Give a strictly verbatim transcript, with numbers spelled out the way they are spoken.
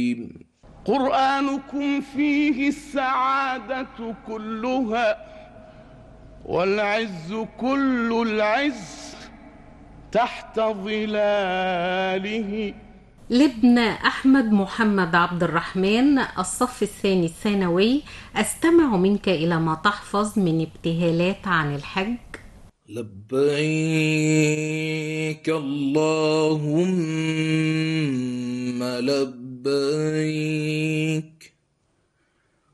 قرآنكم فيه السعادة كلها والعز كل العز تحت ظلاله. لابن أحمد محمد عبد الرحمن، الصف الثاني الثانوي، أستمع منك إلى ما تحفظ من ابتهالات عن الحج. لبيك اللهم لبيك